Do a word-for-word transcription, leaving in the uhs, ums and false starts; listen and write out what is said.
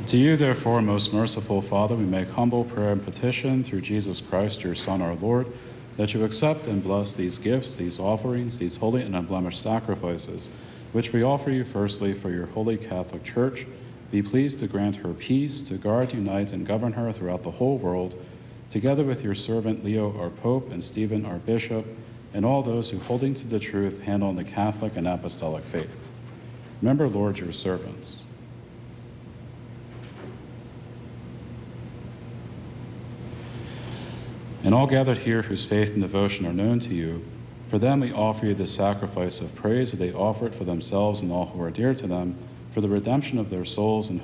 To you, therefore, most merciful Father, we make humble prayer and petition through Jesus Christ, your Son, our Lord, that you accept and bless these gifts, these offerings, these holy and unblemished sacrifices, which we offer you firstly for your holy Catholic Church. Be pleased to grant her peace, to guard, unite, and govern her throughout the whole world, together with your servant Leo, our Pope, and Stephen, our Bishop, and all those who, holding to the truth, handle the Catholic and Apostolic faith. Remember, Lord, your servants. And all gathered here whose faith and devotion are known to you, for them we offer you the sacrifice of praise that they offer it for themselves and all who are dear to them, for the redemption of their souls and